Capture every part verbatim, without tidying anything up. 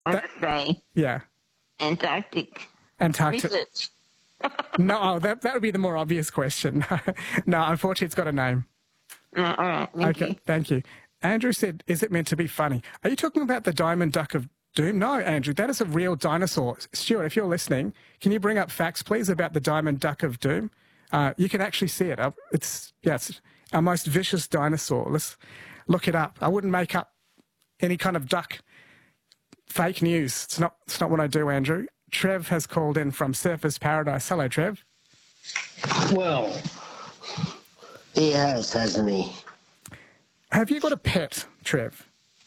That, Australia. yeah. Antarctic. Antarctic. Research. No, oh, that, that would be the more obvious question. No, unfortunately, it's got a name. No, all right, thank Okay, you. thank you. Andrew said, is it meant to be funny? Are you talking about the diamond duck of doom? No, Andrew, that is a real dinosaur. Stuart, if you're listening, can you bring up facts, please, about the diamond duck of doom? Uh, you can actually see it. Uh, It's, yeah, it's our most vicious dinosaur. Let's look it up. I wouldn't make up any kind of duck fake news. It's not, it's not what I do, Andrew. Trev has called in from Surfers Paradise. Hello, Trev. Well, he has, hasn't he? Have you got a pet, Trev?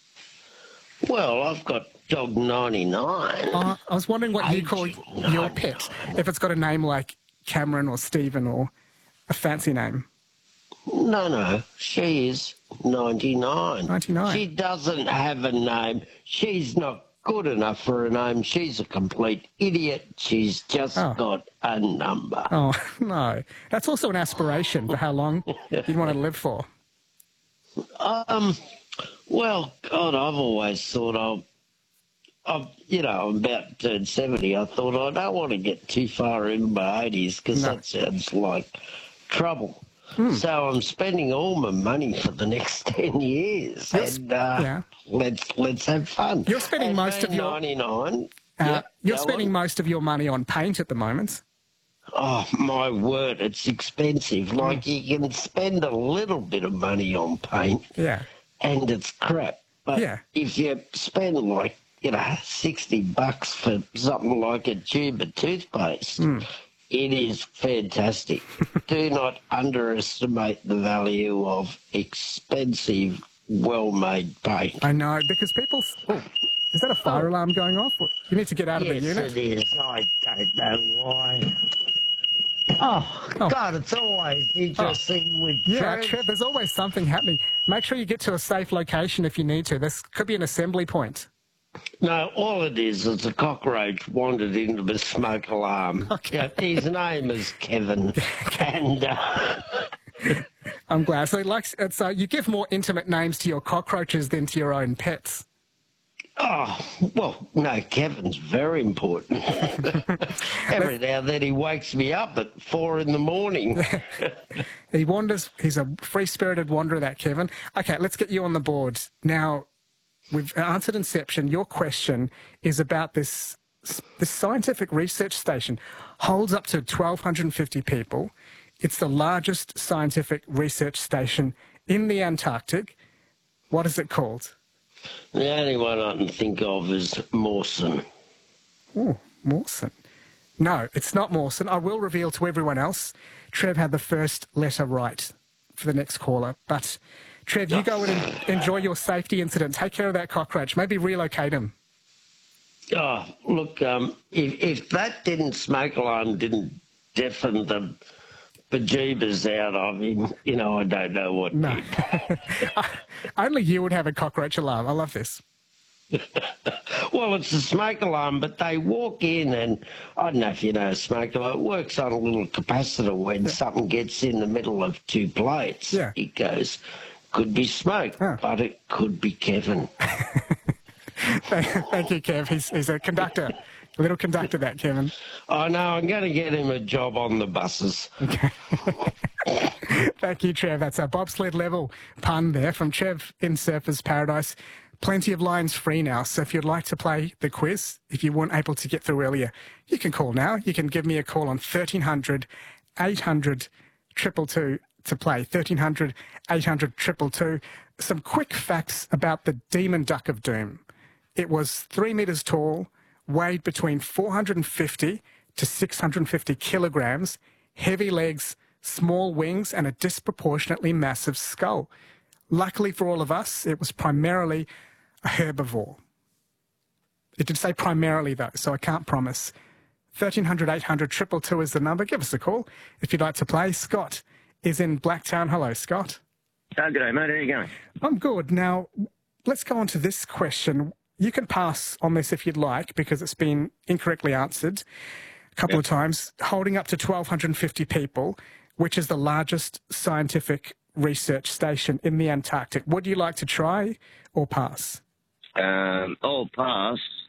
Well, I've got dog ninety-nine. Uh, I was wondering what you call your pet, if it's got a name like Cameron or Stephen or a fancy name. No, no, she is ninety-nine. ninety-nine. She doesn't have a name. She's not good enough for a name. She's a complete idiot. She's just Oh. got a number. Oh, no. That's also an aspiration for how long you'd want to live for. Um, well, God, I've always thought I'll, I've, you know, I'm about to turn seventy. I thought I don't want to get too far into my eighties because No. that sounds like trouble. Hmm. So I'm spending all my money for the next ten years, Yes, and uh, yeah. let's let's have fun. You're spending And most of being your- ninety-nine. Uh, Yep, you're go spending on. most of your money on paint at the moment. Oh, my word, it's expensive. Like, you can spend a little bit of money on paint, Yeah. and it's crap. But Yeah. if you spend, like, you know, sixty bucks for something like a tube of toothpaste, Hmm. it is fantastic. Do not underestimate the value of expensive, well-made paint. I know, because people... Oh, is that a fire alarm going off? You need to get out of the Yes, unit. it is. I don't know why. Oh, Oh. God, it's always interesting with Yeah, Trev. Trev, there's always something happening. Make sure you get to a safe location if you need to. This could be an assembly point. No, all it is is a cockroach wandered into the smoke alarm. Okay. Yeah, his name is Kevin, and uh, I'm glad. So, like, it's, uh, you give more intimate names to your cockroaches than to your own pets. oh, well, no, Kevin's very important. Every now and then he wakes me up at four in the morning. He wanders. He's a free-spirited wanderer, that Kevin. Okay, let's get you on the board. Now, we've answered Inception. Your question is about this, this scientific research station. Holds up to twelve fifty people. It's the largest scientific research station in the Antarctic. What is it called? The only one I can think of is Mawson. Oh, Mawson. No, it's not Mawson. I will reveal to everyone else. Trev had the first letter right for the next caller. But, Trev, you go in and enjoy your safety incident. Take care of that cockroach. Maybe relocate him. Oh, look, um, if, if that didn't smoke alarm didn't deafen the bejeebers out of him, you know, I don't know what No. did. Only you would have a cockroach alarm. I love this. Well, it's a smoke alarm, but they walk in and, I don't know if you know a smoke alarm, it works on a little capacitor when something gets in the middle of two plates. Yeah. It goes, could be smoke, Huh. but it could be Kevin. Thank you, Kev. He's, he's a conductor. A little conductor, that, Kevin. I know, I'm going to get him a job on the buses. Thank you, Trev. That's a bobsled level pun there from Trev in Surfers Paradise. Plenty of lines free now, so if you'd like to play the quiz, if you weren't able to get through earlier, you can call now. You can give me a call on thirteen hundred, eight hundred, two two two to play. thirteen hundred, eight hundred, two two two. Some quick facts about the Demon Duck of Doom. It was three metres tall, weighed between four hundred fifty to six hundred fifty kilograms, heavy legs, small wings, and a disproportionately massive skull. Luckily for all of us, it was primarily a herbivore. It did say primarily, though, so I can't promise. thirteen hundred, eight hundred, two two two is the number. Give us a call if you'd like to play. Scott is in Blacktown. Hello, Scott. Oh, g'day, mate. How you going? I'm good. Now, let's go on to this question. You can pass on this if you'd like, because it's been incorrectly answered a couple Yep. of times. Holding up to twelve fifty people, which is the largest scientific research station in the Antarctic. Would you like to try or pass? Um, I'll pass.